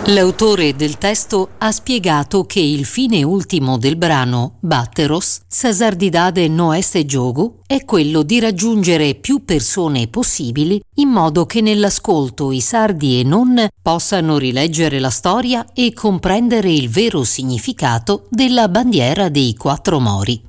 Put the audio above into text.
L'autore del testo ha spiegato che il fine ultimo del brano Batteros, Sasardidade no este giogu, è quello di raggiungere più persone possibili in modo che nell'ascolto i sardi e non possano rileggere la storia e comprendere il vero significato della bandiera dei quattro mori.